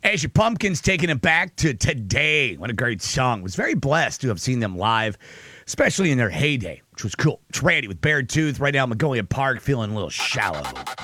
Asher Pumpkins taking it back to today. What a great song. Was very blessed to have seen them live, especially in their heyday, which was cool. It's Randy with Bared Tooth right now in Magnolia Park, feeling a little shallow.